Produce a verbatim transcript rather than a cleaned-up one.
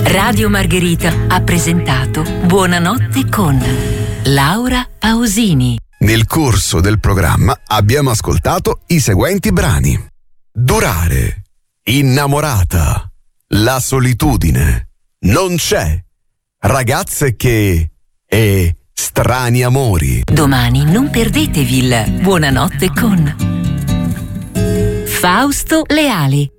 Radio Margherita ha presentato Buonanotte con Laura Pausini. Nel corso del programma abbiamo ascoltato i seguenti brani: Durare, Innamorata, La solitudine, Non c'è, Ragazze che e Strani amori. Domani non perdetevi il Buonanotte con Fausto Leali.